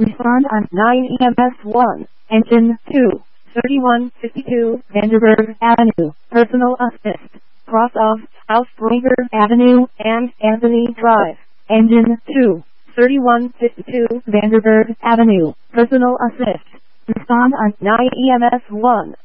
Respond on 9 EMS 1. Engine 2. 3152 Vanderburg Avenue. Personal assist. Cross of Housebreaker Avenue and Anthony Drive. Engine 2. 3152 Vanderburg Avenue. Personal assist. Respond on 9 EMS 1.